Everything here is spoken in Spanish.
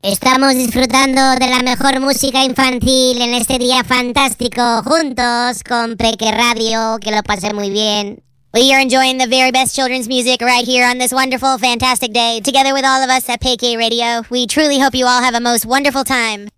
Estamos disfrutando de la mejor música infantil en este día fantástico, juntos con Peque Radio, que lo pasé muy bien. We are enjoying the very best children's music right here on this wonderful, fantastic day, together with all of us at Peque Radio. We truly hope you all have a most wonderful time.